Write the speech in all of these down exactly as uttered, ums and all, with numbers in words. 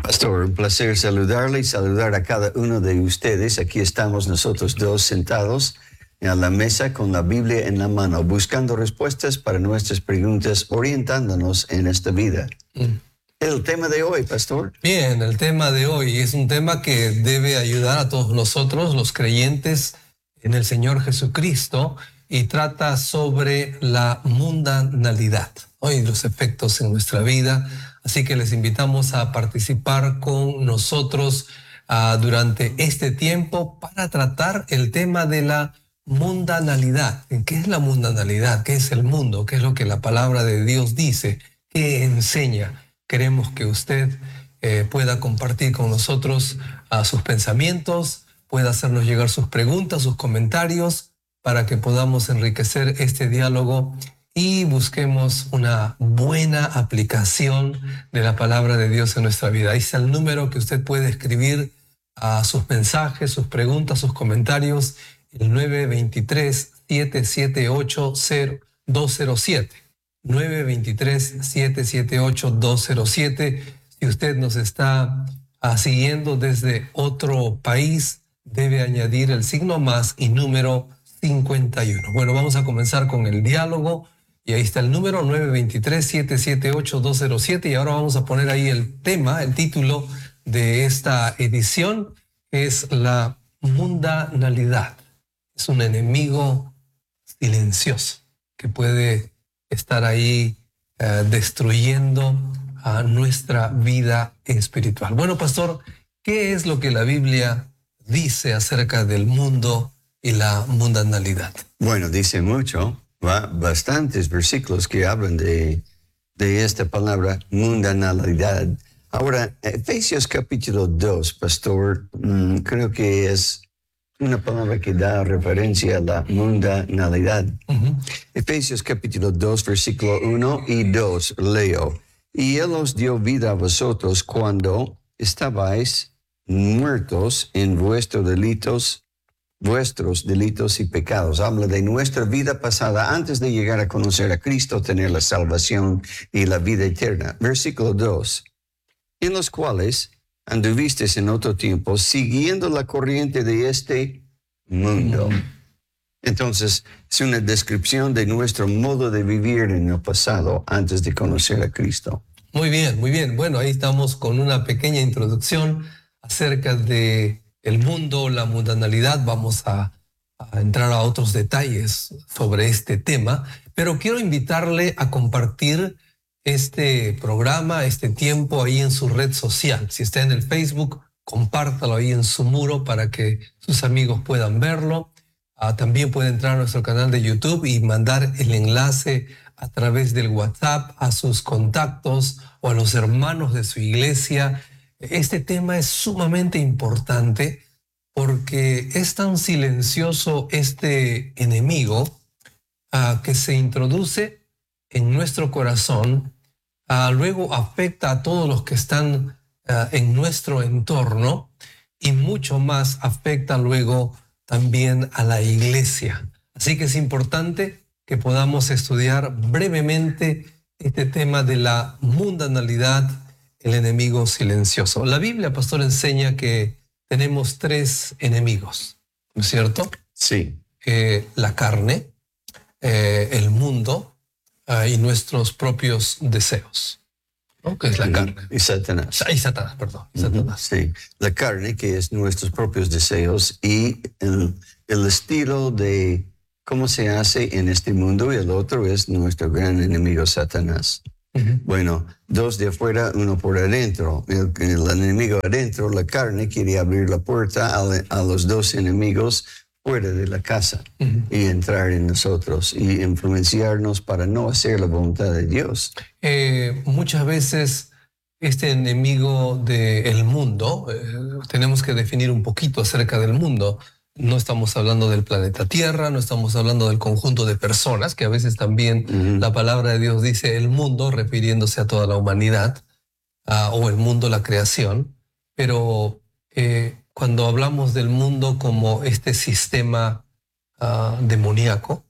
Pastor, un placer saludarle y saludar a cada uno de ustedes. Aquí estamos nosotros dos sentados a la mesa con la Biblia en la mano, buscando respuestas para nuestras preguntas, orientándonos en esta vida. Mm. El tema de hoy, Pastor. Bien, el tema de hoy es un tema que debe ayudar a todos nosotros, los creyentes en el Señor Jesucristo, y trata sobre la mundanalidad, ¿no? Y los efectos en nuestra vida. Así que les invitamos a participar con nosotros uh, durante este tiempo para tratar el tema de la mundanalidad. ¿Qué es la mundanalidad? ¿Qué es el mundo? ¿Qué es lo que la palabra de Dios dice? ¿Qué enseña? Queremos que usted eh, pueda compartir con nosotros uh, sus pensamientos, pueda hacernos llegar sus preguntas, sus comentarios, para que podamos enriquecer este diálogo y busquemos una buena aplicación de la palabra de Dios en nuestra vida. Ahí está el número que usted puede escribir a sus mensajes, sus preguntas, sus comentarios, el nueve dos tres, siete siete ocho, dos cero siete. nueve dos tres, siete siete ocho, dos cero siete. Si usted nos está uh, siguiendo desde otro país, debe añadir el signo más y número cincuenta y uno. Bueno, vamos a comenzar con el diálogo. Y ahí está el número nueve dos tres, siete siete ocho, dos cero siete. Y ahora vamos a poner ahí el tema, el título de esta edición, es la mundanalidad. Es un enemigo silencioso que puede estar ahí uh, destruyendo a nuestra vida espiritual. Bueno, pastor, ¿qué es lo que la Biblia dice acerca del mundo y la mundanalidad? Bueno, dice mucho. Va, bastantes versículos que hablan de, de esta palabra mundanalidad. Ahora, Efesios capítulo dos, pastor, mmm, creo que es una palabra que da referencia a la mundanalidad. Uh-huh. Efesios capítulo dos, versículo uno y dos, leo. Y Él os dio vida a vosotros cuando estabais muertos en vuestros delitos vuestros delitos y pecados. Habla de nuestra vida pasada antes de llegar a conocer a Cristo, tener la salvación y la vida eterna. Versículo dos. En los cuales anduvisteis en otro tiempo, siguiendo la corriente de este mundo. Entonces, es una descripción de nuestro modo de vivir en el pasado antes de conocer a Cristo. Muy bien, muy bien. Bueno, ahí estamos con una pequeña introducción acerca de el mundo, la mundanalidad. Vamos a, a entrar a otros detalles sobre este tema, pero quiero invitarle a compartir este programa, este tiempo ahí en su red social. Si está en el Facebook, compártalo ahí en su muro para que sus amigos puedan verlo. Uh, también puede entrar a nuestro canal de YouTube y mandar el enlace a través del WhatsApp a sus contactos o a los hermanos de su iglesia. Este tema es sumamente importante porque es tan silencioso este enemigo uh, que se introduce en nuestro corazón, uh, luego afecta a todos los que están uh, en nuestro entorno y mucho más afecta luego también a la iglesia. Así que es importante que podamos estudiar brevemente este tema de la mundanalidad, el enemigo silencioso. La Biblia, pastor, enseña que tenemos tres enemigos, ¿no es cierto? Sí. Eh, la carne, eh, el mundo uh, y nuestros propios deseos, ¿no? Que es la carne. Y Satanás. Y Satanás, perdón. Uh-huh. Satanás. Sí. La carne, que es nuestros propios deseos, y el, el estilo de cómo se hace en este mundo, y el otro es nuestro gran enemigo, Satanás. Uh-huh. Bueno, dos de afuera, uno por adentro. El, el enemigo adentro, la carne, quiere abrir la puerta a, a los dos enemigos fuera de la casa uh-huh. y entrar en nosotros y influenciarnos para no hacer la voluntad de Dios. Eh, muchas veces este enemigo del mundo, eh, tenemos que definir un poquito acerca del mundo. No estamos hablando del planeta Tierra, no estamos hablando del conjunto de personas, que a veces también uh-huh. la palabra de Dios dice el mundo, refiriéndose a toda la humanidad, uh, o el mundo, la creación. Pero eh, cuando hablamos del mundo como este sistema uh, demoníaco,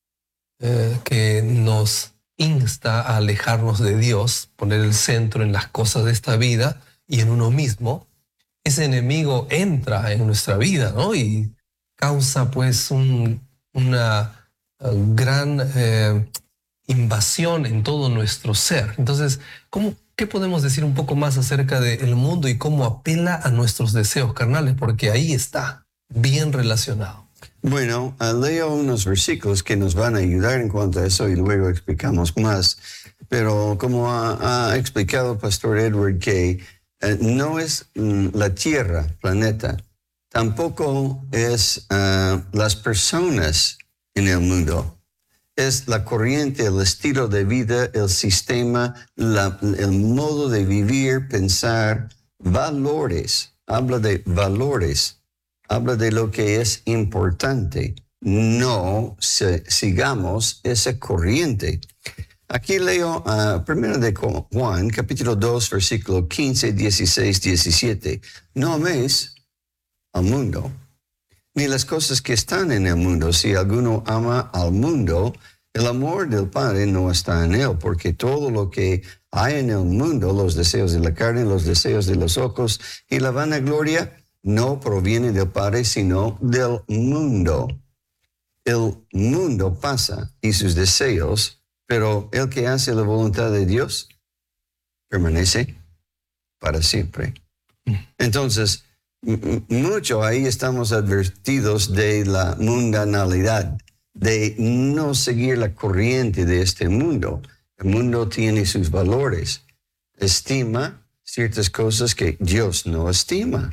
eh, que nos insta a alejarnos de Dios, poner el centro en las cosas de esta vida y en uno mismo, ese enemigo entra en nuestra vida, ¿no? Y causa pues un, una uh, gran eh, invasión en todo nuestro ser. Entonces, ¿cómo, ¿qué podemos decir un poco más acerca del mundo y cómo apela a nuestros deseos carnales? Porque ahí está, bien relacionado. Bueno, uh, leo unos versículos que nos van a ayudar en cuanto a eso y luego explicamos más. Pero como ha, ha explicado Pastor Edward, que uh, no es mm, la Tierra, planeta, tampoco es uh, las personas en el mundo. Es la corriente, el estilo de vida, el sistema, la, el modo de vivir, pensar, valores. Habla de valores. Habla de lo que es importante. No se, sigamos esa corriente. Aquí leo uh, primero de Juan, capítulo dos, versículo quince, dieciséis, diecisiete. No améis al mundo, ni las cosas que están en el mundo. Si alguno ama al mundo, el amor del Padre no está en él, porque todo lo que hay en el mundo, los deseos de la carne, los deseos de los ojos y la vanagloria, no proviene del Padre, sino del mundo. El mundo pasa y sus deseos, pero el que hace la voluntad de Dios permanece para siempre. Entonces, mucho ahí estamos advertidos de la mundanalidad, de no seguir la corriente de este mundo. El mundo tiene sus valores. Estima ciertas cosas que Dios no estima.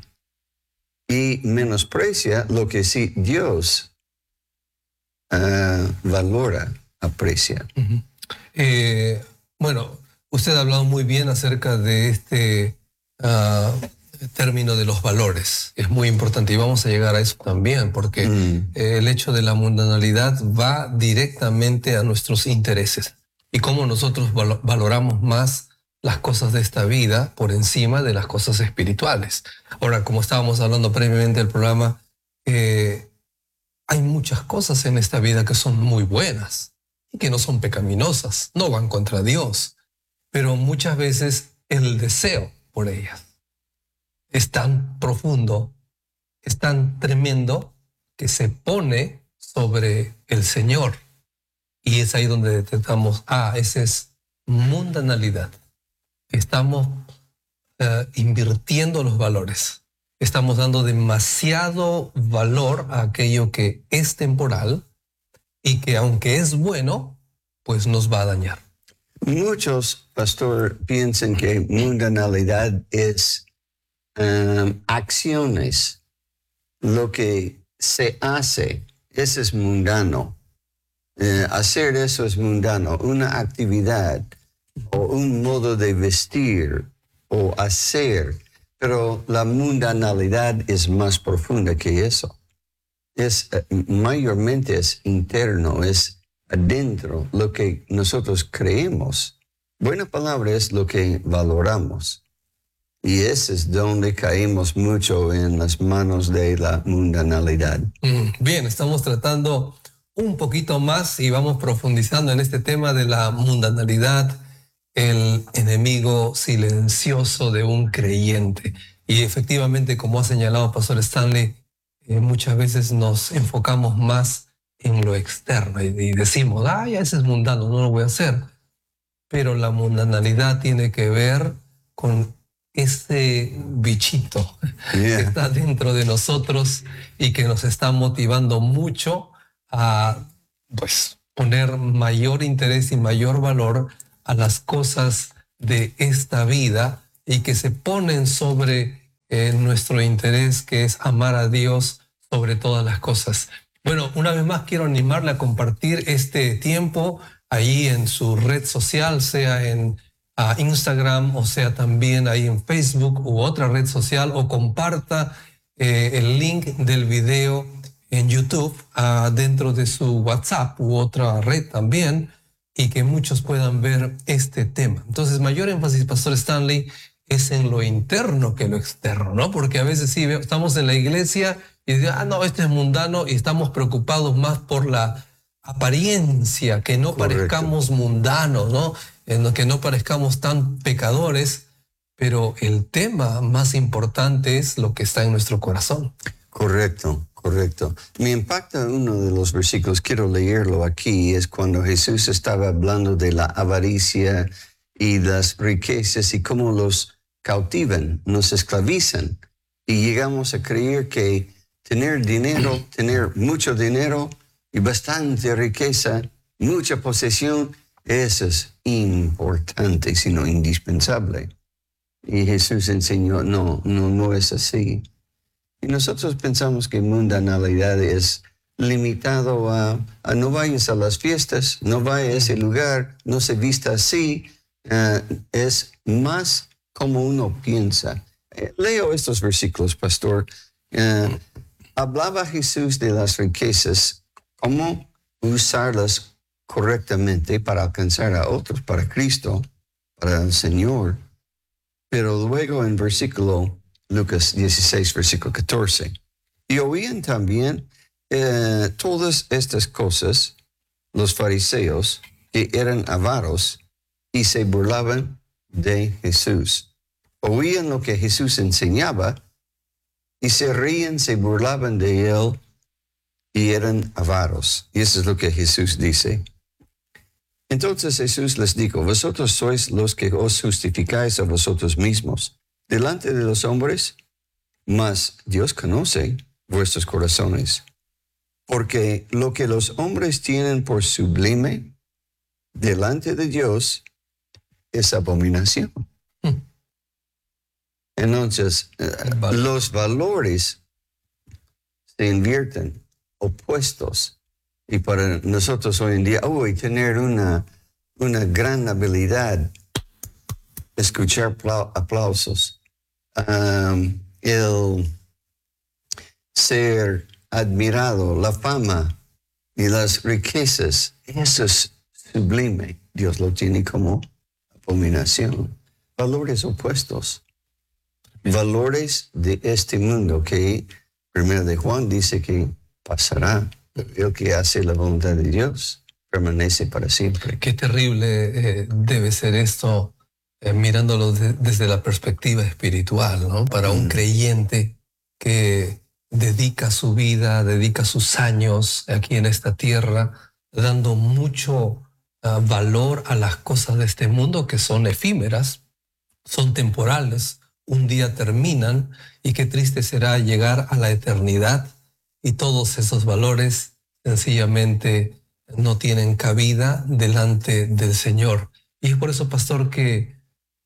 Y menosprecia lo que sí Dios uh, valora, aprecia. Uh-huh. eh, bueno, usted ha hablado muy bien acerca de este uh, término de los valores. Es muy importante y vamos a llegar a eso también, porque mm. eh, el hecho de la mundanalidad va directamente a nuestros intereses y cómo nosotros val- valoramos más las cosas de esta vida por encima de las cosas espirituales. Ahora, como estábamos hablando previamente del programa, eh, hay muchas cosas en esta vida que son muy buenas y que no son pecaminosas, no van contra Dios, pero muchas veces el deseo por ellas es tan profundo, es tan tremendo que se pone sobre el Señor. Y es ahí donde detectamos, ah, esa es mundanalidad. Estamos uh, invirtiendo los valores. Estamos dando demasiado valor a aquello que es temporal y que aunque es bueno, pues nos va a dañar. Muchos, pastor, piensan que mundanalidad es um, acciones. Lo que se hace, eso es mundano. Eh, hacer eso es mundano. Una actividad o un modo de vestir o hacer, pero la mundanalidad es más profunda que eso. Es uh, mayormente es interno, es adentro, lo que nosotros creemos. Buena palabra es lo que valoramos. Y ese es donde caemos mucho en las manos de la mundanalidad. Mm, bien, estamos tratando un poquito más y vamos profundizando en este tema de la mundanalidad, el enemigo silencioso de un creyente. Y efectivamente, como ha señalado Pastor Stanley, eh, muchas veces nos enfocamos más en lo externo y, y decimos, ah, ya ese es mundano, no lo voy a hacer. Pero la mundanalidad tiene que ver con ese bichito yeah. que está dentro de nosotros y que nos está motivando mucho a pues, poner mayor interés y mayor valor a las cosas de esta vida y que se ponen sobre eh, nuestro interés, que es amar a Dios sobre todas las cosas. Bueno, una vez más quiero animarle a compartir este tiempo ahí en su red social, sea en uh, Instagram o sea también ahí en Facebook u otra red social, o comparta eh, el link del video en YouTube uh, dentro de su WhatsApp u otra red también, y que muchos puedan ver este tema. Entonces, mayor énfasis, Pastor Stanley, es en lo interno que lo externo, ¿no? Porque a veces sí, estamos en la iglesia y decimos, ah, no, este es mundano, y estamos preocupados más por la apariencia, que no Correcto. parezcamos mundanos, ¿no? En lo que no parezcamos tan pecadores, pero el tema más importante es lo que está en nuestro corazón. Correcto, correcto. Me impacta uno de los versículos, quiero leerlo aquí, es cuando Jesús estaba hablando de la avaricia y las riquezas y cómo los cautivan, nos esclavizan. Y llegamos a creer que tener dinero, tener mucho dinero y bastante riqueza, mucha posesión, eso es importante, sino indispensable. Y Jesús enseñó, no, no, no es así. Y nosotros pensamos que mundanalidad es limitado a, a no vayas a las fiestas, no vayas a ese lugar, no se vista así. Uh, es más como uno piensa. Eh, leo estos versículos, pastor. Uh, hablaba Jesús de las riquezas, cómo usarlas correctamente para alcanzar a otros, para Cristo, para el Señor. Pero luego en versículo Lucas dieciséis, versículo catorce. Y oían también eh, todas estas cosas los fariseos que eran avaros y se burlaban de Jesús. Oían lo que Jesús enseñaba y se reían, se burlaban de él y eran avaros. Y eso es lo que Jesús dice. Entonces Jesús les dijo, vosotros sois los que os justificáis a vosotros mismos delante de los hombres, mas Dios conoce vuestros corazones, porque lo que los hombres tienen por sublime delante de Dios es abominación. Hmm. Entonces, vale. Los valores se invierten opuestos. Y para nosotros hoy en día, hoy tener una, una gran habilidad, escuchar aplausos, um, el ser admirado, la fama y las riquezas, eso es sublime. Dios lo tiene como abominación. Valores opuestos. Valores de este mundo que, primero de Juan dice que pasará. El que hace la voluntad de Dios permanece para siempre. Qué terrible eh, debe ser esto, eh, mirándolo de, desde la perspectiva espiritual, ¿no? Para un mm. creyente que dedica su vida, dedica sus años aquí en esta tierra, dando mucho uh, valor a las cosas de este mundo que son efímeras, son temporales, un día terminan, y qué triste será llegar a la eternidad y todos esos valores sencillamente no tienen cabida delante del Señor. Y es por eso, pastor, que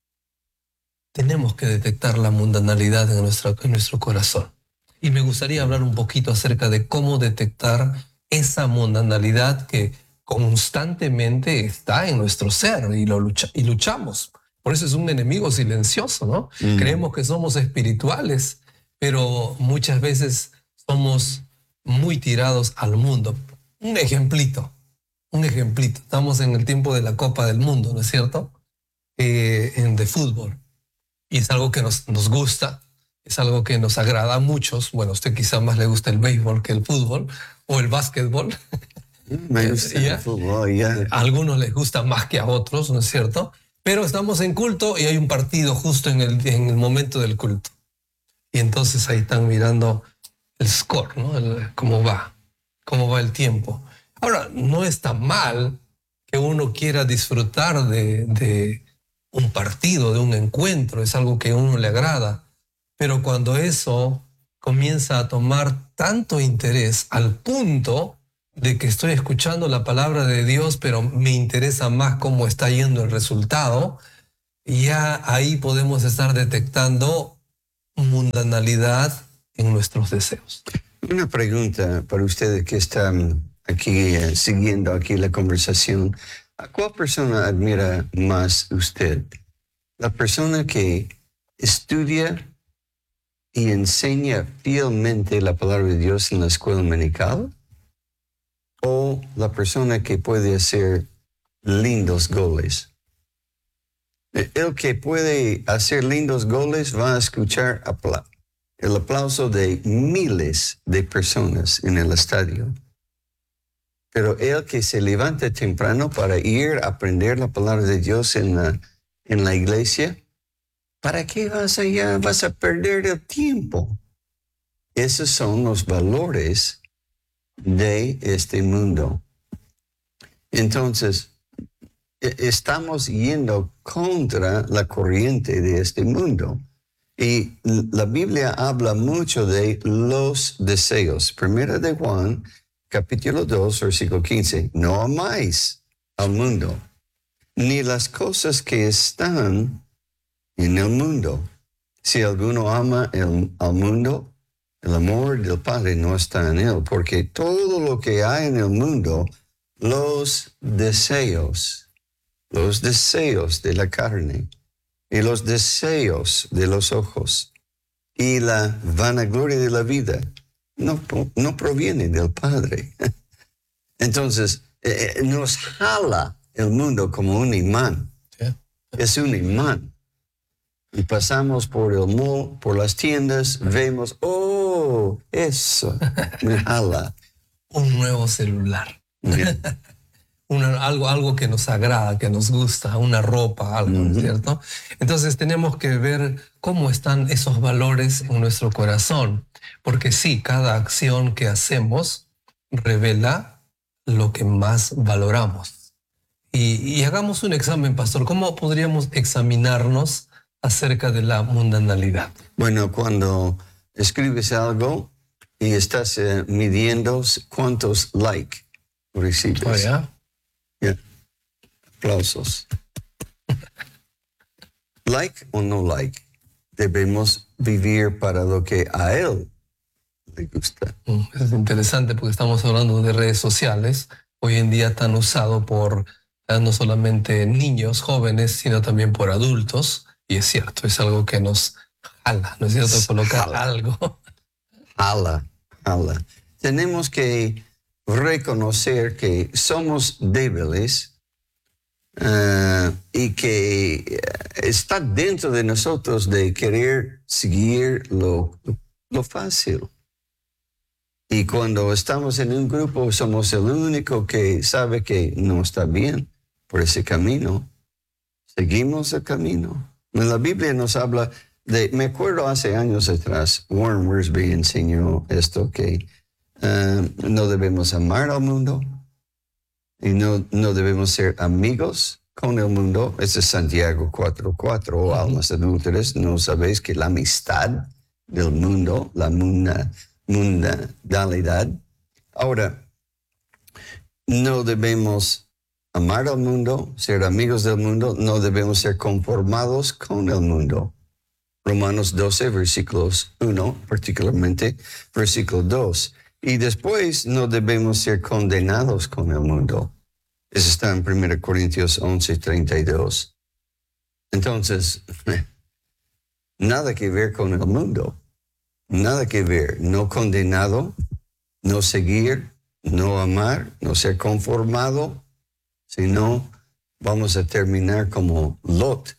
tenemos que detectar la mundanalidad en nuestro, en nuestro corazón. Y me gustaría hablar un poquito acerca de cómo detectar esa mundanalidad que constantemente está en nuestro ser y, lo lucha, y luchamos. Por eso es un enemigo silencioso, ¿no? Mm. Creemos que somos espirituales, pero muchas veces somos muy tirados al mundo. Un ejemplito, un ejemplito. Estamos en el tiempo de la Copa del Mundo, ¿no es cierto? Eh, en de fútbol. Y es algo que nos, nos gusta, es algo que nos agrada a muchos. Bueno, a usted quizá más le gusta el béisbol que el fútbol o el básquetbol. Me gusta el fútbol, ya. A algunos les gusta más que a otros, ¿no es cierto? Pero estamos en culto y hay un partido justo en el, en el momento del culto. Y entonces ahí están mirando el score, ¿no? El, cómo va, cómo va el tiempo. Ahora, no está mal que uno quiera disfrutar de, de un partido, de un encuentro, es algo que a uno le agrada, pero cuando eso comienza a tomar tanto interés al punto de que estoy escuchando la palabra de Dios, pero me interesa más cómo está yendo el resultado, ya ahí podemos estar detectando mundanalidad en nuestros deseos. Una pregunta para ustedes que están aquí eh, siguiendo aquí la conversación. ¿A cuál persona admira más usted? ¿La persona que estudia y enseña fielmente la palabra de Dios en la escuela dominical? ¿O la persona que puede hacer lindos goles? El que puede hacer lindos goles va a escuchar apla- el aplauso de miles de personas en el estadio. Pero el que se levanta temprano para ir a aprender la palabra de Dios en la, en la iglesia, ¿Para qué vas allá? Vas a perder el tiempo. Esos son los valores de este mundo. Entonces, estamos yendo contra la corriente de este mundo. Y la Biblia habla mucho de los deseos. Primera de Juan, capítulo dos, versículo quince. No amáis al mundo, ni las cosas que están en el mundo. Si alguno ama el, al mundo, el amor del Padre no está en él, porque todo lo que hay en el mundo, los deseos, los deseos de la carne y los deseos de los ojos y la vanagloria de la vida, no, no proviene del Padre. Entonces, eh, nos jala el mundo como un imán. Yeah. Es un imán. Y pasamos por el mall, por las tiendas, vemos, oh, eso, me jala. Un nuevo celular. Yeah. Una, algo, algo que nos agrada, que nos gusta, una ropa, algo, ¿no es cierto? Entonces tenemos que ver cómo están esos valores en nuestro corazón. Porque sí, cada acción que hacemos revela lo que más valoramos. Y, y hagamos un examen, pastor. ¿Cómo podríamos examinarnos acerca de la mundanalidad? Bueno, cuando escribes algo y estás eh, midiendo cuántos likes recibes. Oh, ¿ya? Yeah. Aplausos. Like o no like, debemos vivir para lo que a él le gusta. Es interesante porque estamos hablando de redes sociales, hoy en día tan usado por eh, no solamente niños, jóvenes, sino también por adultos. Y es cierto, es algo que nos jala, ¿no es cierto? Colocar Jala. algo. Jala, jala. Tenemos que reconocer que somos débiles uh, y que está dentro de nosotros de querer seguir lo, lo fácil. Y cuando estamos en un grupo, somos el único que sabe que no está bien por ese camino. Seguimos el camino. En la Biblia nos habla de, me acuerdo hace años atrás, Warren Wiersbe enseñó esto, que uh, no debemos amar al mundo y no, no debemos ser amigos con el mundo. Ese es Santiago cuatro cuatro, oh, almas adúlteras, no sabéis que la amistad del mundo, la munda, mundanalidad. Ahora, no debemos amar al mundo, ser amigos del mundo, no debemos ser conformados con el mundo. Romanos doce, versículos uno, particularmente versículo dos. Y después no debemos ser condenados con el mundo. Eso está en primera Corintios once, treinta y dos. Entonces, nada que ver con el mundo. Nada que ver. No condenado, no seguir, no amar, no ser conformado. Si no, vamos a terminar como Lot,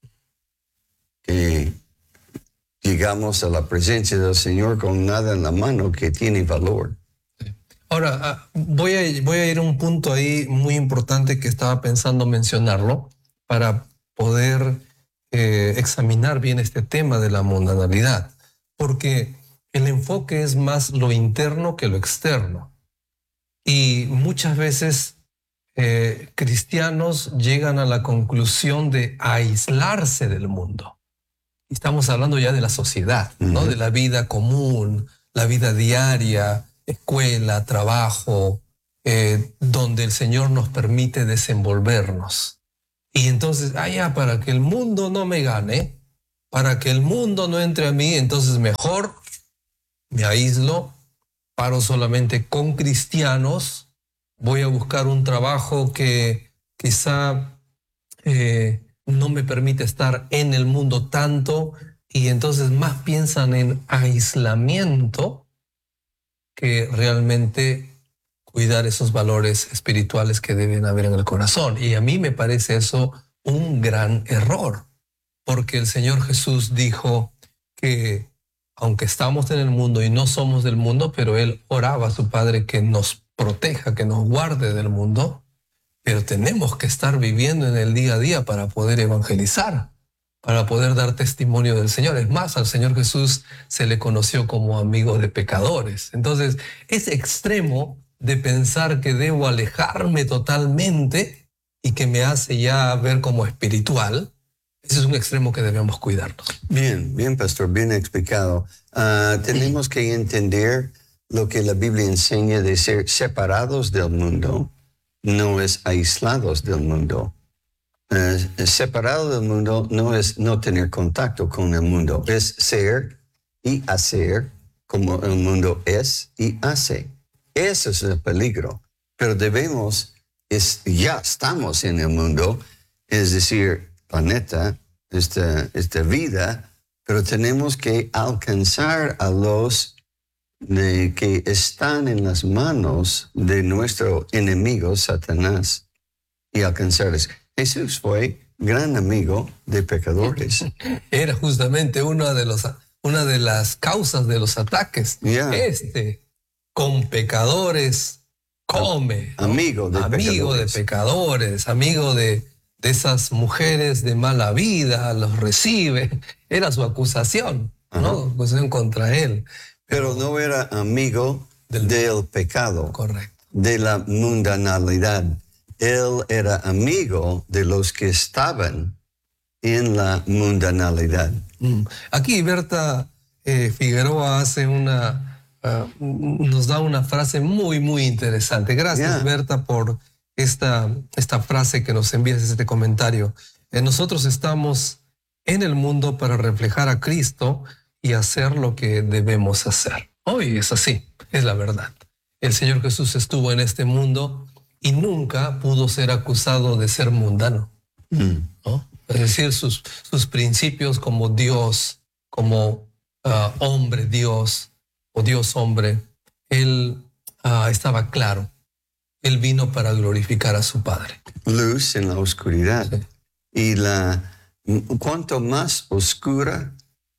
que llegamos a la presencia del Señor con nada en la mano que tiene valor. Ahora, voy a, voy a ir a un punto ahí muy importante que estaba pensando mencionarlo para poder eh, examinar bien este tema de la mundanalidad, porque el enfoque es más lo interno que lo externo. Y muchas veces Eh, cristianos llegan a la conclusión de aislarse del mundo. Estamos hablando ya de la sociedad, uh-huh. ¿no? De la vida común, la vida diaria, escuela, trabajo, eh, donde el Señor nos permite desenvolvernos. Y entonces, ah, ya, para que el mundo no me gane, para que el mundo no entre a mí, entonces mejor me aíslo, paro solamente con cristianos. Voy a buscar un trabajo que quizá eh, no me permite estar en el mundo tanto, y entonces más piensan en aislamiento que realmente cuidar esos valores espirituales que deben haber en el corazón. Y a mí me parece eso un gran error, porque el Señor Jesús dijo que aunque estamos en el mundo y no somos del mundo, pero Él oraba a su Padre que nos proteja, que nos guarde del mundo, pero tenemos que estar viviendo en el día a día para poder evangelizar, para poder dar testimonio del Señor. Es más, al Señor Jesús se le conoció como amigo de pecadores. Entonces, ese extremo de pensar que debo alejarme totalmente y que me hace ya ver como espiritual, ese es un extremo que debemos cuidarnos. Bien, bien, pastor, bien explicado. Uh, tenemos que entender lo que la Biblia enseña de ser separados del mundo, no es aislados del mundo. Uh, separado del mundo no es no tener contacto con el mundo, es ser y hacer como el mundo es y hace. Ese es el peligro. Pero debemos, es, ya estamos en el mundo, es decir, planeta, esta, esta vida, pero tenemos que alcanzar a los de, que están en las manos de nuestro enemigo, Satanás, y alcanzarles. Jesús fue gran amigo de pecadores. Era justamente una de, los, una de las causas de los ataques. Yeah. Este, con pecadores, come. Amigo de amigo pecadores. de pecadores, amigo de, de esas mujeres de mala vida, los recibe. Era su acusación, uh-huh. ¿no? Acusación contra él. Pero, Pero no era amigo del, del pecado. Correcto. De la mundanalidad. Él era amigo de los que estaban en la mundanalidad. Aquí Berta eh, Figueroa hace una, uh, nos da una frase muy, muy interesante. Gracias, yeah. Berta, por esta, esta frase que nos envías, este comentario. Eh, nosotros estamos en el mundo para reflejar a Cristo y hacer lo que debemos hacer. Hoy es así, es la verdad. El Señor Jesús estuvo en este mundo y nunca pudo ser acusado de ser mundano, mm. ¿no? Es decir, sus, sus principios como Dios, como uh, hombre Dios o Dios hombre, él uh, estaba claro. Él vino para glorificar a su Padre. Luz en la oscuridad. Sí. Y la, cuanto más oscura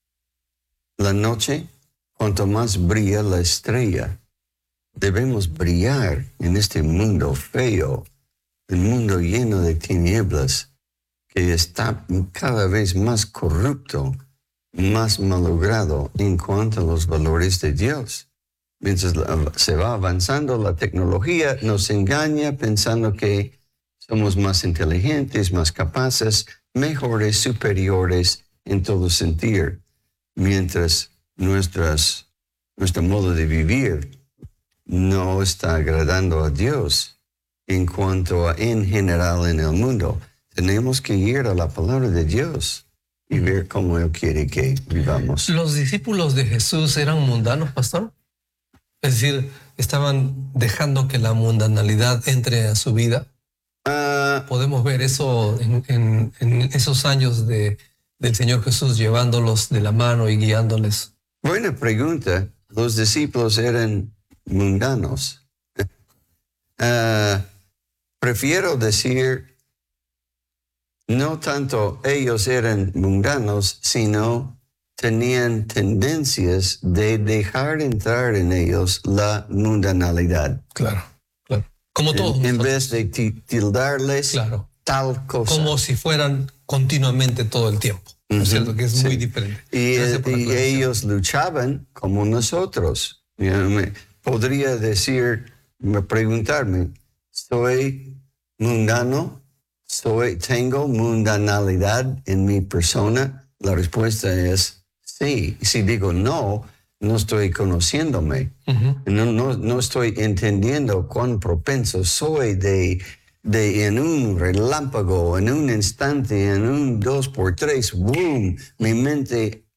la noche, cuanto más brilla la estrella. Debemos brillar en este mundo feo, el mundo lleno de tinieblas, que está cada vez más corrupto, más malogrado en cuanto a los valores de Dios. Mientras se va avanzando la tecnología, nos engaña pensando que somos más inteligentes, más capaces, mejores, superiores en todo sentido, mientras nuestras, nuestro modo de vivir no está agradando a Dios en cuanto a en general en el mundo. Tenemos que ir a la palabra de Dios y ver cómo Él quiere que vivamos. ¿Los discípulos de Jesús eran mundanos, pastor? Es decir, ¿estaban dejando que la mundanalidad entre a su vida? Uh, Podemos ver eso en, en, en esos años de, del Señor Jesús llevándolos de la mano y guiándoles. Buena pregunta. Los discípulos eran mundanos. Uh, prefiero decir, no tanto ellos eran mundanos, sino tenían tendencias de dejar entrar en ellos la mundanalidad. Claro, claro. Como todos. En, en vez de tildarles claro. tal cosa. Como si fueran continuamente todo el tiempo. ¿No es uh-huh. cierto? Que es sí. muy diferente. Y, y ellos luchaban como nosotros. Me podría decir, preguntarme, ¿soy mundano? ¿Soy, ¿Tengo mundanalidad en mi persona? La respuesta es sí. Si digo no, no estoy conociéndome. Uh-huh. No, no, no estoy entendiendo cuán propenso soy de, de en un relámpago, en un instante, en un dos por tres, boom, mi mente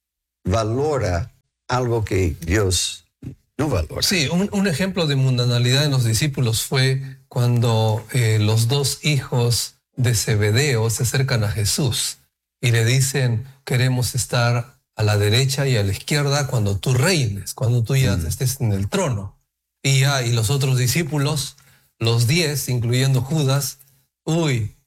valora algo que Dios no valora. Sí, un, un ejemplo de mundanalidad en los discípulos fue cuando eh, los dos hijos de Zebedeo se acercan a Jesús y le dicen, queremos estar a la derecha y a la izquierda cuando tú reines, cuando tú ya mm. estés en el trono. Y, ya, y los otros discípulos, los diez, incluyendo Judas, uy,